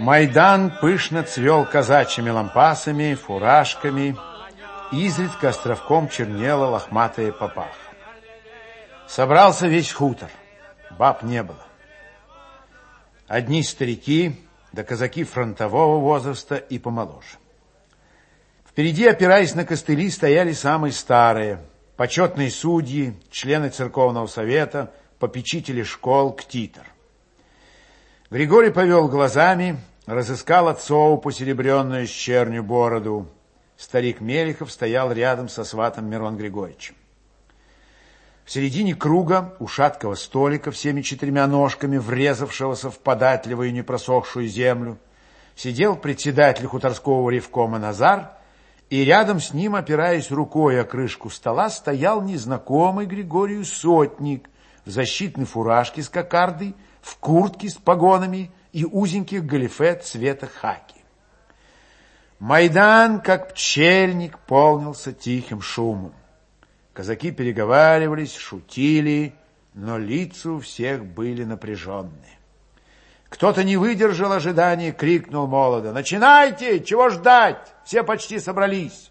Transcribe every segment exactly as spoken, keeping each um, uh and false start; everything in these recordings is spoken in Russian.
Майдан пышно цвел казачьими лампасами, фуражками, изредка островком чернела лохматая папаха. Собрался весь хутор, баб не было. Одни старики, да казаки фронтового возраста и помоложе. Впереди, опираясь на костыли, стояли самые старые, почетные судьи, члены церковного совета, попечители школ, ктитор. Григорий повел глазами, разыскал отцову посеребренную с чернью бороду. Старик Мелехов стоял рядом со сватом Мирон Григорьевичем. В середине круга у шаткого столика всеми четырьмя ножками, врезавшегося в податливую и непросохшую землю, сидел председатель хуторского ревкома Назар, и рядом с ним, опираясь рукой о крышку стола, стоял незнакомый Григорию сотник в защитной фуражке с кокардой, в куртке с погонами и узеньких галифе цвета хаки. Майдан, как пчельник, полнился тихим шумом. Казаки переговаривались, шутили, но лица у всех были напряженные. Кто-то не выдержал ожидания, крикнул молодо: «Начинайте! Чего ждать? Все почти собрались!»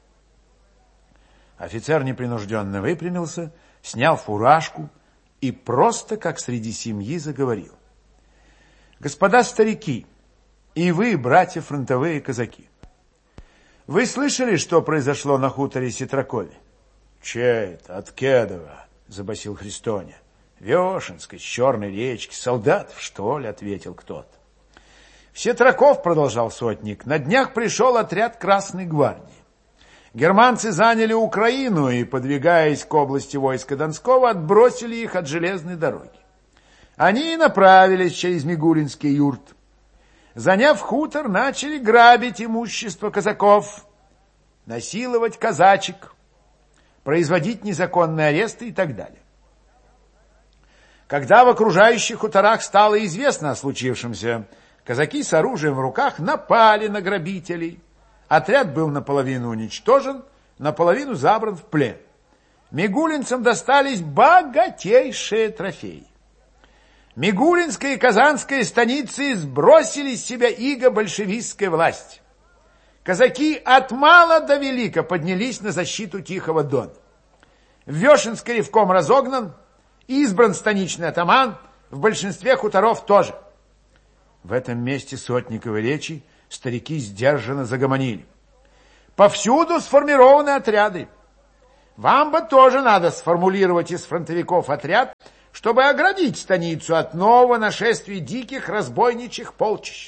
Офицер непринужденно выпрямился, снял фуражку и просто, как среди семьи, заговорил: «Господа старики, и вы, братья фронтовые казаки, вы слышали, что произошло на хуторе Сетракове?» «Чей это? От Кедова», — забасил Христоня. «Вешенской, с Черной речки. Солдатов, что ли?» — ответил кто-то. «В Сетраков, — продолжал сотник, — на днях пришел отряд Красной гвардии. Германцы заняли Украину и, подвигаясь к области войска Донского, отбросили их от железной дороги. Они и направились через Мигулинский юрт. Заняв хутор, начали грабить имущество казаков, насиловать казачек, производить незаконные аресты и так далее. Когда в окружающих хуторах стало известно о случившемся, казаки с оружием в руках напали на грабителей. Отряд был наполовину уничтожен, наполовину забран в плен. Мигулинцам достались богатейшие трофеи. Мигулинская и Казанская станицы сбросили с себя иго большевистской власти. Казаки от мала до велика поднялись на защиту Тихого Дона. Вешенский ревком разогнан, избран станичный атаман, в большинстве хуторов тоже. В этом месте сотниковой речи старики сдержанно загомонили. Повсюду сформированы отряды. Вам бы тоже надо сформулировать из фронтовиков отряд, чтобы оградить станицу от нового нашествия диких разбойничьих полчищ.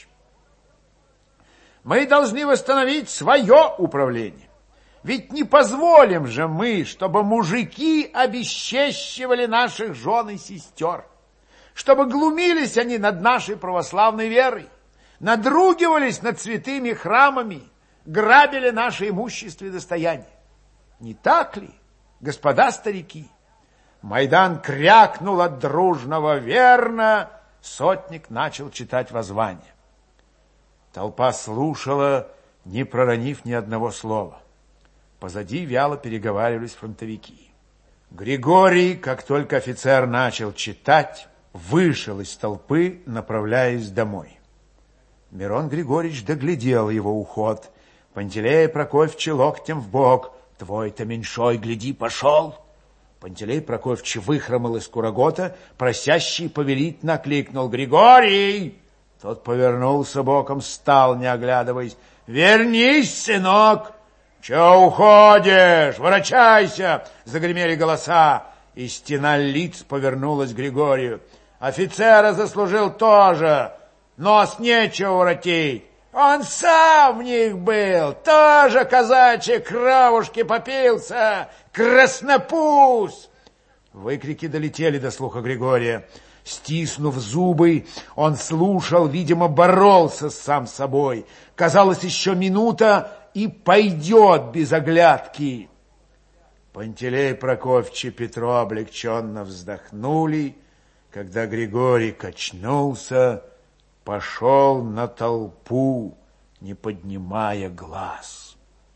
Мы должны восстановить свое управление. Ведь не позволим же мы, чтобы мужики обесчещивали наших жен и сестер, чтобы глумились они над нашей православной верой, надругивались над святыми храмами, грабили наше имущество и достояние. Не так ли, господа старики?» Майдан крякнул от дружного «верно», сотник начал читать воззвание. Толпа слушала, не проронив ни одного слова. Позади вяло переговаривались фронтовики. Григорий, как только офицер начал читать, вышел из толпы, направляясь домой. Мирон Григорьевич доглядел его уход. Пантелей Прокофьевич локтем в бок: «Твой-то меньшой, гляди, пошел!» Пантелей Прокофьевич выхромал из курагота, просящий повелительно окликнул: «Григорий!» Тот повернулся боком, встал, не оглядываясь. «Вернись, сынок!» «Че уходишь? Ворочайся!» — загремели голоса, и стена лиц повернулась к Григорию. «Офицера заслужил тоже, нос нечего воротить. Он сам в них был, тоже казачьи кровушки попился, краснопуз!» Выкрики долетели до слуха Григория. Стиснув зубы, он слушал, видимо, боролся сам с собой. Казалось, еще минута, и пойдет без оглядки. Пантелей Прокофьевич и Петро облегченно вздохнули, когда Григорий качнулся, пошел на толпу, не поднимая глаз.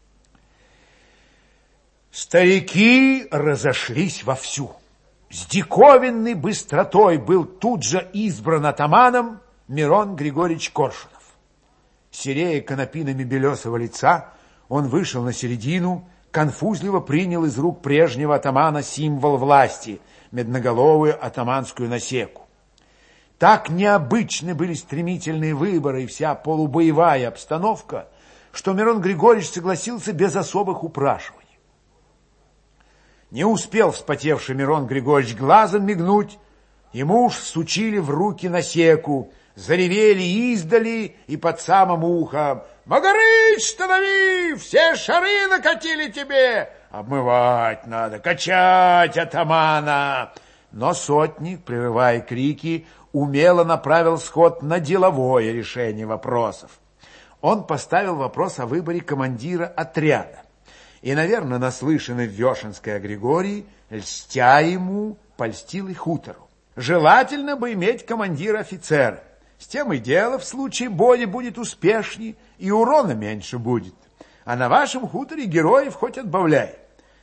Старики разошлись вовсю. С диковинной быстротой был тут же избран атаманом Мирон Григорьевич Коршунов. Серея конопинами белесого лица, он вышел на середину, конфузливо принял из рук прежнего атамана символ власти — медноголовую атаманскую насеку. Так необычны были стремительные выборы и вся полубоевая обстановка, что Мирон Григорьевич согласился без особых упрашиваний. Не успел вспотевший Мирон Григорьевич глазом мигнуть, ему уж всучили в руки насеку, заревели издали и под самым ухом: «Магарыч, станови! Все шары накатили тебе! Обмывать надо, качать атамана!» Но сотник, прерывая крики, умело направил сход на деловое решение вопросов. Он поставил вопрос о выборе командира отряда. И, наверное, наслышанный в Вешенской о Григории, льстя ему, польстил и хутору. Желательно бы иметь командира офицера. С тем и дело, в случае боя будет успешней, и урона меньше будет. А на вашем хуторе героев хоть отбавляй.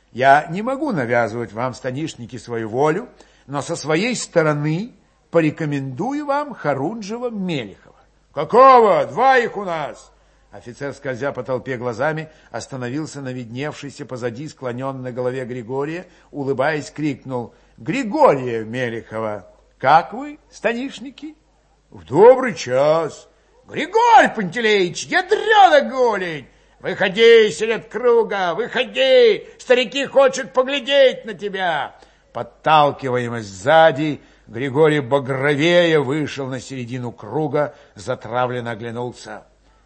Я не могу навязывать вам, станишники, свою волю, но со своей стороны порекомендую вам Хорунжева-Мелихова. Какого? Два их у нас. Офицер, скользя по толпе глазами, остановился на видневшейся позади склоненной голове Григория, улыбаясь, крикнул: «Григория Мелихова! Как вы, станишники?» «В добрый час!» «Григорий Пантелеич, ядрёна голень! Выходи, сидят круга, выходи! Старики хотят поглядеть на тебя!» Подталкиваемый сзади, Григорий багровее вышел на середину круга, затравленно оглянулся.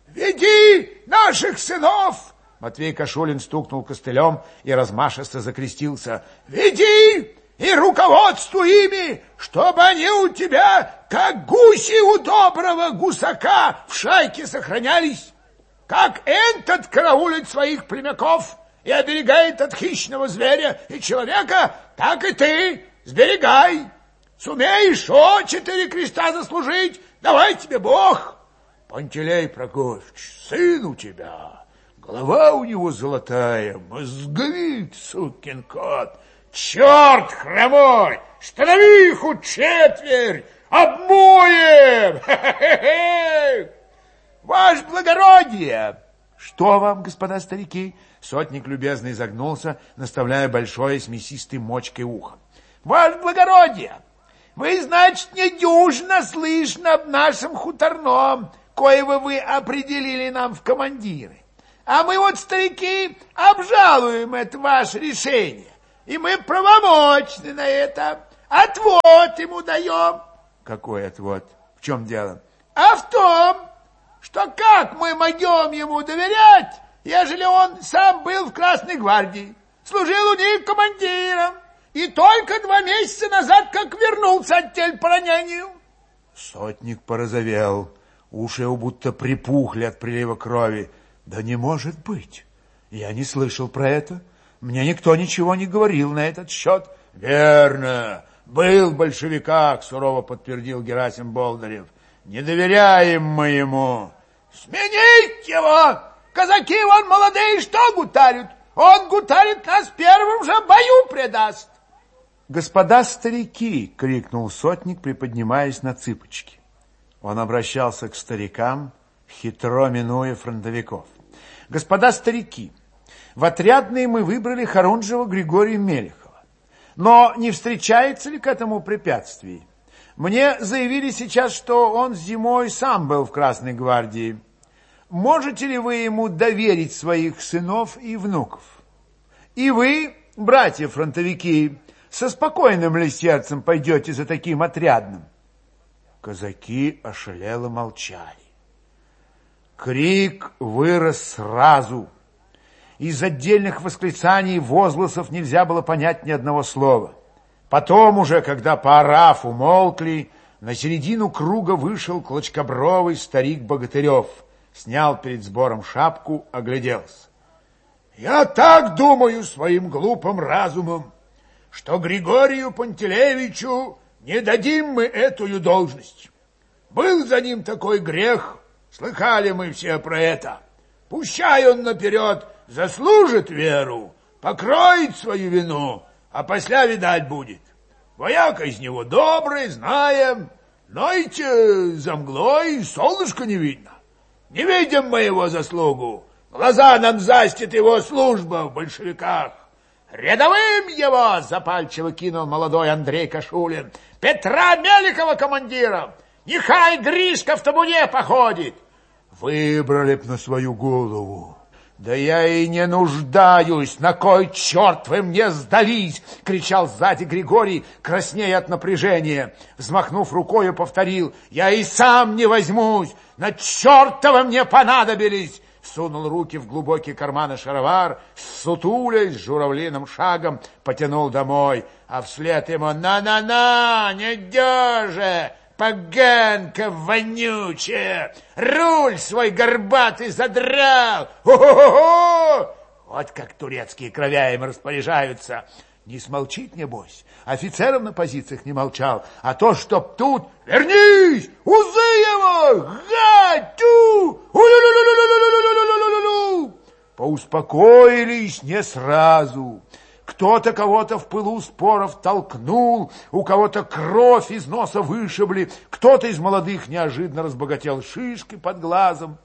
«Веди наших сынов!» Матвей Кашулин стукнул костылем и размашисто закрестился. «Веди и руководствуй ими, чтобы они у тебя, как гуси у доброго гусака, в шайке сохранялись. Как этот караулит своих племяков и оберегает от хищного зверя и человека, так и ты сберегай. Сумеешь о четыре креста заслужить, давай тебе Бог. Пантелей Прокофьевич, сын у тебя, голова у него золотая, мозговит, сукин кот. Черт хромой, станови их у четверть, обмоем! Ваше благородие! Что вам, господа старики? Сотник любезно изогнулся, наставляя большое с мясистой мочкой ухо. Ваше благородие, вы, значит, недюжно слышно об нашем хуторном, коего вы определили нам в командиры. А мы вот, старики, обжалуем это ваше решение. И мы правомочны на это. Отвод ему даем. Какой отвод? В чем дело? А в том, что как мы могем ему доверять, ежели он сам был в Красной гвардии, служил у них командиром, и только два месяца назад как вернулся от тель по ранению. Сотник порозовел. Уши его будто припухли от прилива крови. Да не может быть. Я не слышал про это. Мне никто ничего не говорил на этот счет. Верно. Был в большевиках, сурово подтвердил Герасим Болдырев. Не доверяем мы ему. Сменить его! Казаки вон молодые, что гутарят? Он гутарит, нас в первом же бою предаст. Господа старики, крикнул сотник, приподнимаясь на цыпочки. Он обращался к старикам, хитро минуя фронтовиков. Господа старики, в отрядные мы выбрали Хорунжева Григория Мелихова. Но не встречается ли к этому препятствий? Мне заявили сейчас, что он зимой сам был в Красной гвардии. Можете ли вы ему доверить своих сынов и внуков? И вы, братья-фронтовики, со спокойным ли сердцем пойдете за таким отрядным? Казаки ошалело молчали. Крик вырос сразу. Из отдельных восклицаний и возгласов нельзя было понять ни одного слова. Потом уже, когда поорав умолкли, на середину круга вышел клочкобровый старик Богатырев, снял перед сбором шапку, огляделся. Я так думаю своим глупым разумом, что Григорию Пантелеевичу не дадим мы эту должность. Был за ним такой грех, слыхали мы все про это. Пущай он наперед заслужит веру, покроет свою вину, а после видать будет. Вояка из него добрый, знаем, но эти за мглой солнышко не видно. Не видим мы его заслугу. Глаза нам застит его служба в большевиках. Рядовым его, запальчиво кинул молодой Андрей Кашулин, Петра Меликова командиром. Нехай Гришка в табуне походит. Выбрали б на свою голову. Да я и не нуждаюсь, на кой черт вы мне сдались, кричал сзади Григорий, краснея от напряжения. Взмахнув рукою, повторил: я и сам не возьмусь, на черта вы мне понадобились. Сунул руки в глубокие карманы шаровар, сутулясь, журавлиным шагом потянул домой, а вслед ему: на-на-на, не дёже, поганка вонючая, руль свой горбатый задрал. Хо-хо-хо! Вот как турецкие кровя им распоряжаются. Не смолчит, небось, офицером на позициях не молчал, а то, чтоб тут... Вернись! Узы его! Гатю! Поуспокоились не сразу. Кто-то кого-то в пылу споров толкнул, у кого-то кровь из носа вышибли, кто-то из молодых неожиданно разбогател шишкой под глазом.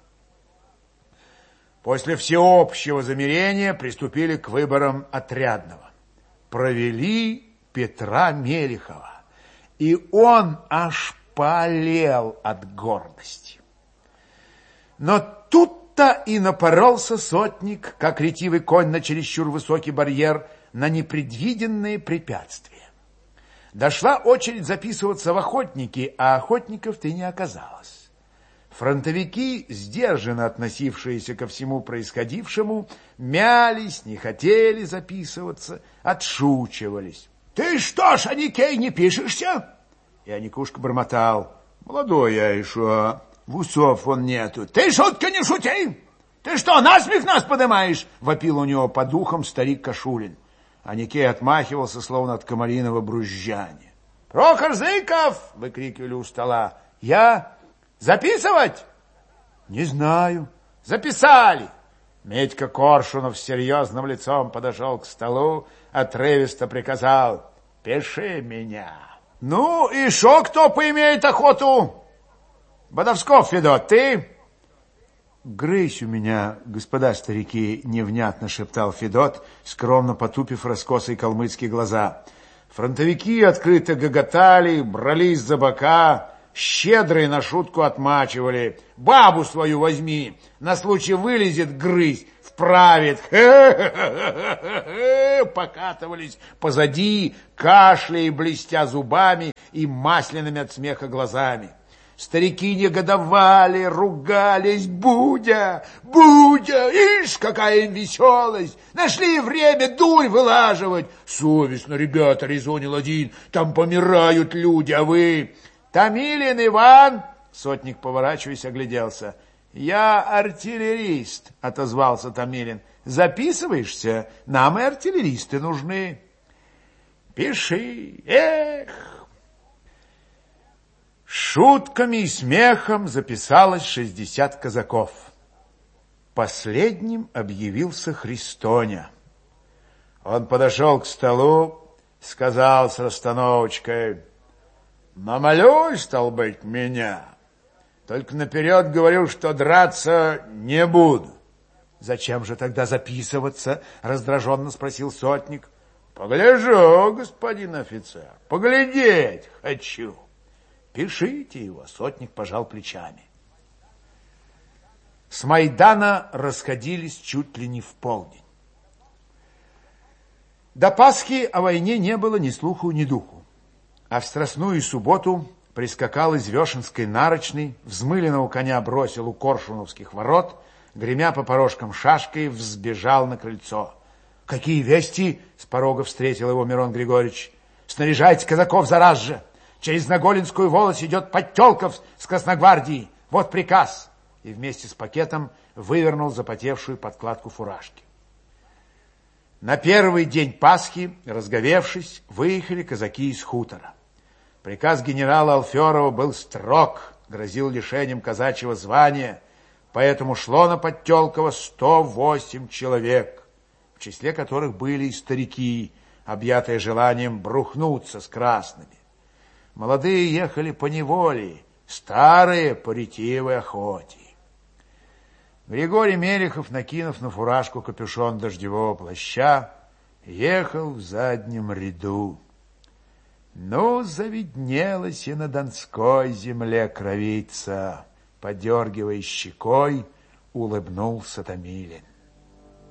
После всеобщего замирения приступили к выборам отрядного. Провели Петра Мелихова, и он аж полел от гордости. Но тут-то и напоролся сотник, как ретивый конь на чересчур высокий барьер, на непредвиденные препятствия. Дошла очередь записываться в охотники, а охотников-то и не оказалось. Фронтовики, сдержанно относившиеся ко всему происходившему, мялись, не хотели записываться, отшучивались. «Ты что ж, Аникей, не пишешься?» И Аникушка бормотал: «Молодой я еще, в усов он нету». «Ты шутка не шути! Ты что, насмех нас подымаешь?» Вопил у него по духам старик Кашулин. Аникей отмахивался, словно от комариного брюзжания. «Прохор Зыков!» — выкрикивали у стола. «Я... записывать?» «Не знаю». «Записали!» Медька Коршунов с серьезным лицом подошел к столу, отрывисто приказал: «Пиши меня». «Ну, и шо кто поимеет охоту?» «Бодовсков, Федот, ты?» «Грысь у меня, господа старики», — невнятно шептал Федот, скромно потупив раскосые калмыцкие глаза. Фронтовики открыто гоготали, брались за бока, щедрые на шутку отмачивали. «Бабу свою возьми, на случай вылезет грызть, вправит». Покатывались позади, кашляя и блестя зубами и масляными от смеха глазами. Старики негодовали, ругались: «Будя, Будя, ишь, какая им веселость! Нашли время дурь вылаживать!» «Совестно, ребята», — резонил один, — «там помирают люди, а вы...» «Томилин Иван!» — сотник, поворачиваясь, огляделся. «Я артиллерист», — отозвался Томилин. «Записываешься? Нам и артиллеристы нужны». «Пиши, эх!» Шутками и смехом записалось шестьдесят казаков. Последним объявился Христоня. Он подошел к столу, сказал с расстановочкой: «Намалюй, стал быть, меня. Только наперед говорю, что драться не буду». «Зачем же тогда записываться?» — раздраженно спросил сотник. «Погляжу, господин офицер, поглядеть хочу». «Пишите его», — сотник пожал плечами. С Майдана расходились чуть ли не в полдень. До Пасхи о войне не было ни слуху, ни духу. А в Страстную субботу прискакал из Вешенской нарочной, взмыленного коня бросил у Коршуновских ворот, гремя по порожкам шашкой, взбежал на крыльцо. «Какие вести?» — с порога встретил его Мирон Григорьевич. «Снаряжайте казаков зараз же! Через Наголинскую волость идет Подтелков с Красногвардии. Вот приказ!» И вместе с пакетом вывернул запотевшую подкладку фуражки. На первый день Пасхи, разговевшись, выехали казаки из хутора. Приказ генерала Алферова был строг, грозил лишением казачьего звания, поэтому шло на Подтелково сто восемь человек, в числе которых были и старики, объятые желанием брухнуться с красными. Молодые ехали по неволе, старые по ретивой охоте. Григорий Мелехов, накинув на фуражку капюшон дождевого плаща, ехал в заднем ряду. Ну, завиднелась и на Донской земле кровица, подергивая щекой, улыбнулся Томилин.